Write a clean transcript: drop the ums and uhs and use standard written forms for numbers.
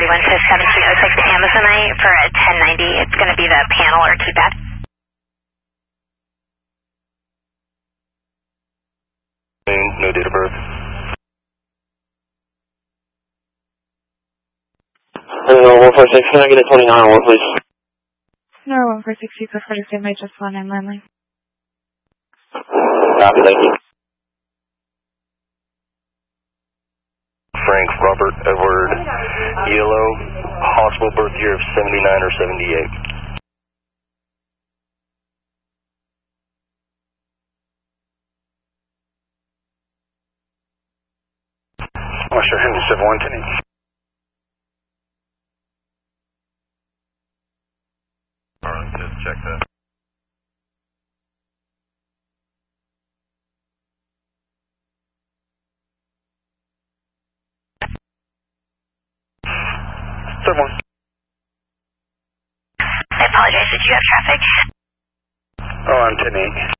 went to 1706 Amazonite for a 1090. It's going to be the panel or keypad. No date of birth. Hello, 146, can I get a 29 on 1, please? No, 146, you prefer to say my just one and landline. Copy, thank you. Frank Robert Edward Yellow, hospital birth year of 79 or 78. Western Henry 7110. Alright, just check that. Someone. I apologize, did you have traffic? Oh, I'm 10-8.